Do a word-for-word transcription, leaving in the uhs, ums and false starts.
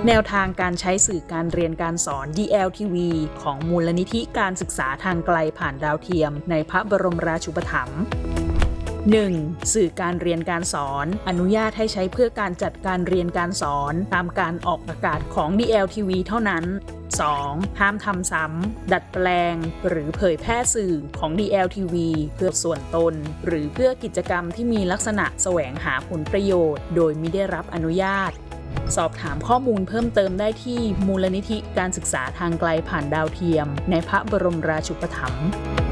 แนวทางการใช้สื่อการเรียนการสอน ดี แอล ที วี ของมูลนิธิการศึกษาทางไกลผ่านดาวเทียมในพระบรมราชูปถัมภ์ หนึ่ง. สื่อการเรียนการสอนอนุญาตให้ใช้เพื่อการจัดการเรียนการสอนตามการออกอากาศของ ดี แอล ที วี เท่านั้น สอง. ห้ามทำซ้ำดัดแปลงหรือเผยแพร่สื่อของ ดี แอล ที วี เพื่อส่วนตนหรือเพื่อกิจกรรมที่มีลักษณะแสวงหาผลประโยชน์โดยมิได้รับอนุญาตสอบถามข้อมูลเพิ่มเติมได้ที่มูลนิธิการศึกษาทางไกลผ่านดาวเทียมในพระบรมราชูปถัมภ์